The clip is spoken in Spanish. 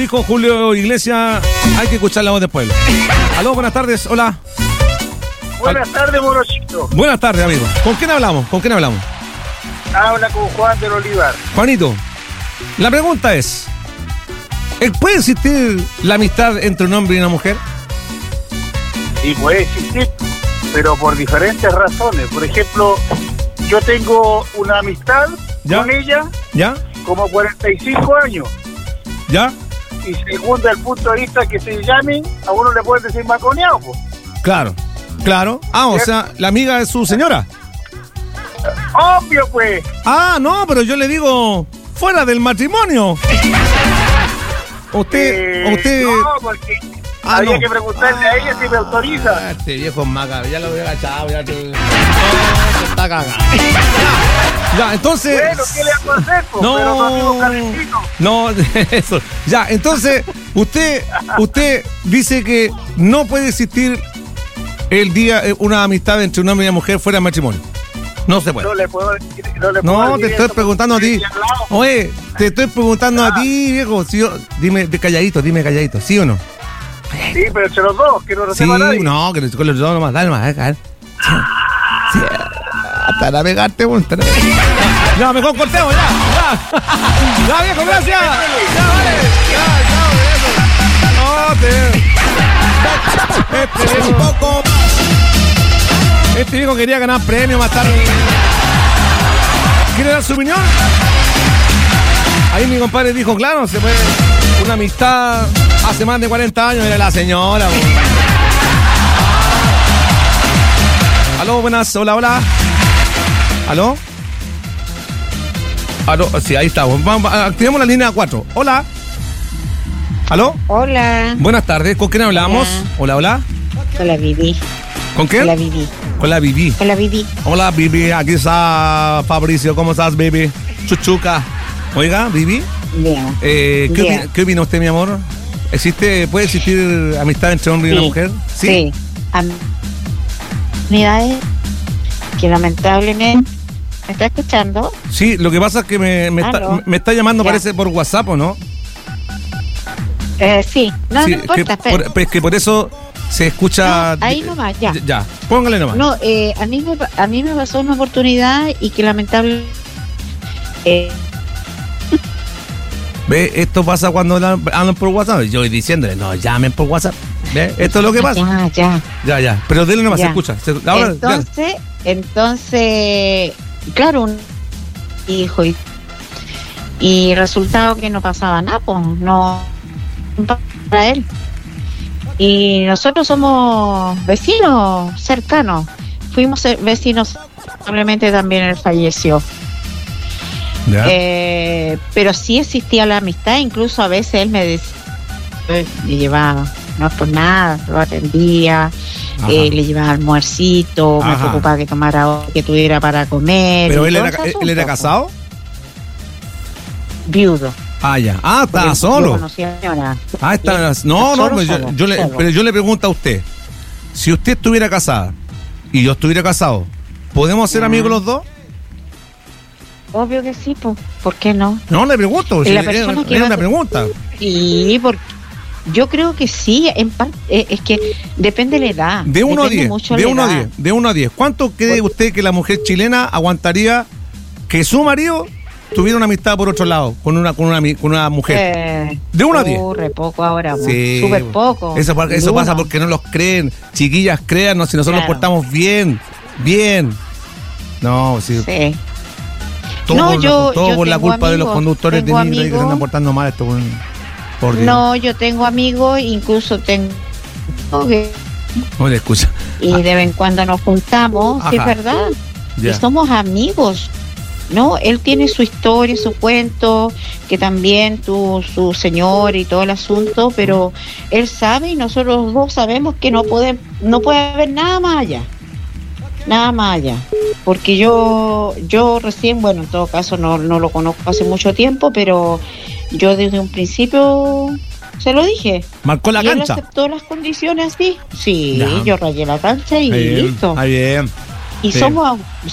dijo Julio Iglesias, hay que escuchar la voz del pueblo. Aló, buenas tardes, hola. Buenas tardes, Morochito. Buenas tardes, amigo. ¿Con quién hablamos? Habla con Juan del Olivar. Juanito, la pregunta es, ¿puede existir la amistad entre un hombre y una mujer? Sí, puede existir, pero por diferentes razones. Por ejemplo, yo tengo una amistad con ella, ¿ya? Como 45 años. ¿Ya? Y según el punto de vista que se llamen, a uno le pueden decir maconeado, pues. Claro. O sea, la amiga es su señora. Obvio, pues. No, pero yo le digo, fuera del matrimonio. Usted... No, porque había que preguntarle a ella si me autoriza. Este viejo maca, ya lo había agachado, ya te... No, se está cagando. Ya, entonces... Bueno, ¿qué le hago a hacer, pues? No, pero no digo calentito. No, eso. Ya, entonces, usted dice que no puede existir una amistad entre un hombre y una mujer fuera del matrimonio. No se puede. No le puedo decir. No, te estoy preguntando a ti. Oye, te estoy preguntando a ti, viejo. Si dime calladito, ¿sí o no? Sí, pero entre los dos, que no reciba nadie. No, que con los dos nomás, dale nomás, dale. Sí. Para pegarte, bueno. Ya, mejor cortemos, ya. Ya, viejo, gracias. Ya, vale. Ya, Este viejo quería ganar premio más tarde. ¿Quiere dar su opinión? Ahí mi compadre dijo, claro, se puede. Una amistad hace más de 40 años, era la señora. Aló, buenas, hola. ¿Aló? Sí, ahí estamos. Activemos la línea 4. Hola. ¿Aló? Hola. Buenas tardes, ¿con quién hablamos? Hola. Con la Vivi. ¿Con quién? Con la Vivi. Hola, Vivi, aquí está Fabricio. ¿Cómo estás, Vivi? Chuchuca. Oiga, Vivi. Bien. ¿Qué opina usted, mi amor? ¿Puede existir amistad entre hombre y una mujer? Sí. Amistades que lamentablemente... ¿Me está escuchando? Sí, lo que pasa es que me está llamando, parece, por WhatsApp, ¿o no? Sí. No importa, espera. Es que por eso... Se escucha... No, ahí nomás, ya. Ya, póngale nomás. No, a mí me pasó una oportunidad y que lamentable... ¿Ve? Esto pasa cuando hablan por WhatsApp. Yo voy diciéndole, no, llamen por WhatsApp. ¿Ve? Esto es lo que pasa. Ya. Pero dile nomás, se escucha. Ahora, entonces, claro, un hijo y resultado que no pasaba nada, pues, no para él. Y nosotros somos vecinos cercanos. Fuimos vecinos, probablemente también él falleció. Pero sí existía la amistad, incluso a veces él me decía, le llevaba, no es por nada, lo atendía, le llevaba almuercito, me preocupaba que tomara agua, que tuviera para comer. ¿Pero él era casado? Viudo. Ya. Estaba solo. Pero yo le pregunto a usted, si usted estuviera casada y yo estuviera casado, ¿podemos ser amigos los dos? Obvio que sí, pues. ¿Por qué no? No, le pregunto. Es una pregunta. Sí, porque yo creo que sí, en parte, es que depende de la edad. De 1 a 10. ¿Cuánto cree usted que la mujer chilena aguantaría que su marido tuviera una amistad por otro lado, con una mujer? De 1 a 10. Re poco ahora, sí, súper poco. Eso pasa porque no los creen. Chiquillas, créanos, si nosotros nos portamos bien. No, sí. Todo por la culpa de los conductores de micro que se están portando mal esto. Por Dios. No, yo tengo amigos, incluso tengo... No le escucha. Y de vez en cuando nos juntamos, sí, es verdad. Y somos amigos. No, él tiene su historia, su cuento, que también su señor y todo el asunto, pero él sabe y nosotros dos sabemos que no puede haber nada más allá. Porque yo recién, bueno, en todo caso no lo conozco hace mucho tiempo, pero yo desde un principio se lo dije. ¿Marcó la cancha? Él aceptó las condiciones así. Sí, yo rayé la cancha y listo. Está bien. Y somos